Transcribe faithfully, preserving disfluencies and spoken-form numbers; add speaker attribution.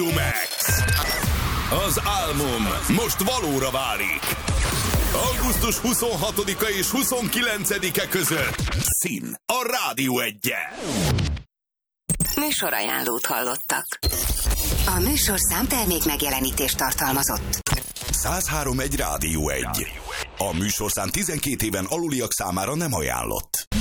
Speaker 1: Max. Az álmom most valóra válik. augusztus huszonhatodika és huszonkilencedike között Szín a Rádió Egyen.
Speaker 2: Műsorajánlót hallottak. A műsorszám termék megjelenítést tartalmazott.
Speaker 1: száz három egy Rádió Egy. A műsorszám tizenkét éven aluliak számára nem ajánlott.